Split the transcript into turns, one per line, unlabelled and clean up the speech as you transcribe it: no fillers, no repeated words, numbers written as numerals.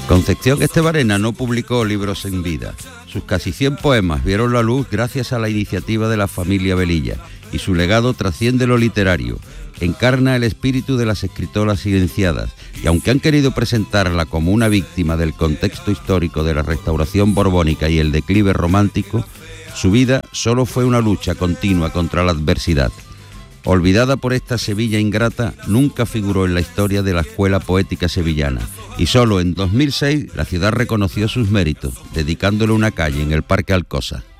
Concepción Estebarena no publicó libros en vida. Sus casi 100 poemas vieron la luz gracias a la iniciativa de la familia Velilla, y su legado trasciende lo literario. Encarna el espíritu de las escritoras silenciadas, y aunque han querido presentarla como una víctima del contexto histórico de la restauración borbónica y el declive romántico, su vida solo fue una lucha continua contra la adversidad. Olvidada por esta Sevilla ingrata, nunca figuró en la historia de la escuela poética sevillana, y solo en 2006 la ciudad reconoció sus méritos, dedicándole una calle en el Parque Alcosa.